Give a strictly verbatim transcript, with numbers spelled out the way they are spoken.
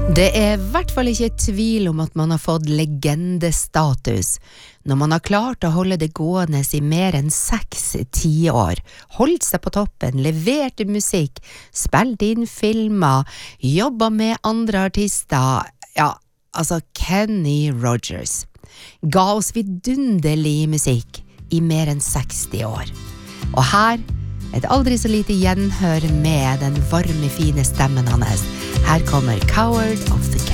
Det er I hvert fall ikke tvil om at man har fått legendestatus når man har klart å holde det gående I mer enn seks tiår, holdt seg på toppen, levert musikk, spilt inn filmer, jobbet med andre artister, ja, altså Kenny Rogers, ga oss vidunderlig musikk I mer enn seksti år. Og her et aldri så lite gjenhør med den varme, fine stemmen hans. Her kommer Coward of the